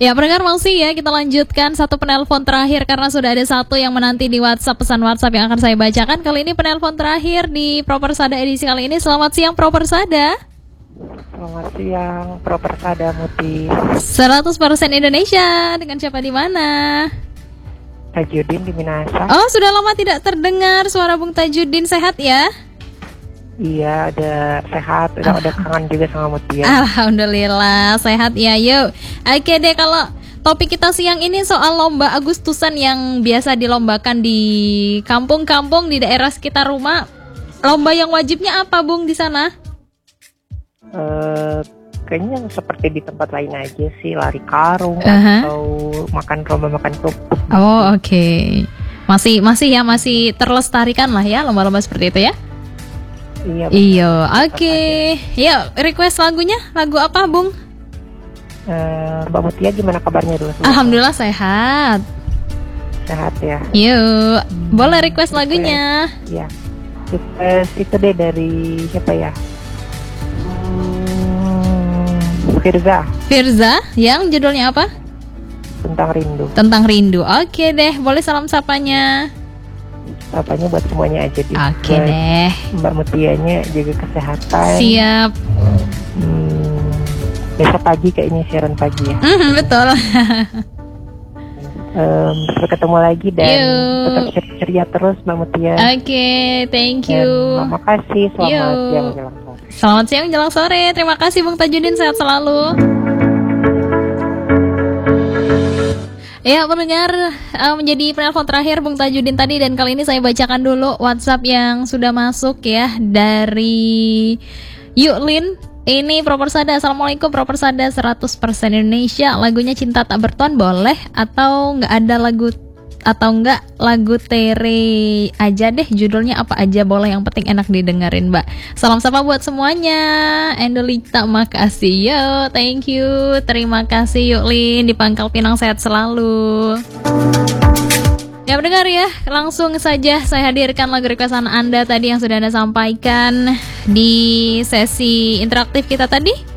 Ya, pendengar masih ya, kita lanjutkan satu penelpon terakhir karena sudah ada satu yang menanti di WhatsApp, pesan WhatsApp yang akan saya bacakan. Kali ini penelpon terakhir di Propersada edisi kali ini. Selamat siang Propersada. Selamat siang Propersada Muti. 100% Indonesia, dengan siapa di mana? Tajudin di Minasa. Oh, sudah lama tidak terdengar suara Bung Tajudin, sehat ya? Iya, udah sehat, udah kangen juga sama Mutia. Alhamdulillah, sehat ya. Yuk, oke deh, kalau topik kita siang ini soal lomba Agustusan yang biasa dilombakan di kampung-kampung di daerah sekitar rumah. Lomba yang wajibnya apa, Bung, di sana? Kayaknya seperti di tempat lain aja sih, lari karung atau makan lomba makan kerupuk. Oh, oke. Masih terlestarikan lah ya lomba-lomba seperti itu ya. Iya, oke. Yuk, request lagunya, lagu apa, Bung? Mbak Mutia gimana kabarnya dulu? Alhamdulillah sehat. Sehat ya. Yuk, boleh request lagunya. Iya. Request itu deh dari siapa ya? Firza, yang judulnya apa? Tentang Rindu. Oke deh, boleh salam sapanya. Sapanya buat semuanya aja deh. Oke deh. Mbak Mutianya jaga kesehatan. Siap. Besok pagi kayaknya siaran pagi ya. Betul. Sampai ketemu lagi dan tetap ceria terus Mbak Mutia. Oke, thank you. Terima kasih. Selamat siang menjelang sore. Selamat siang menjelang sore. Terima kasih Bung Tajudin, sehat selalu. Ya, pendengar, menjadi penelpon terakhir Bung Tajudin tadi, dan kali ini saya bacakan dulu WhatsApp yang sudah masuk ya dari Yuklin. Ini Propersada. Assalamualaikum Propersada 100% Indonesia. Lagunya Cinta Tak Bertuan boleh atau nggak ada lagu Tere aja deh, judulnya apa aja boleh, yang penting enak didengerin, Mbak. Salam sapa buat semuanya. Endolita, makasih yo, thank you, terima kasih Yuklin di Pangkal Pinang, sehat selalu. Ya pendengar ya, langsung saja saya hadirkan lagu requestan Anda tadi yang sudah Anda sampaikan di sesi interaktif kita tadi.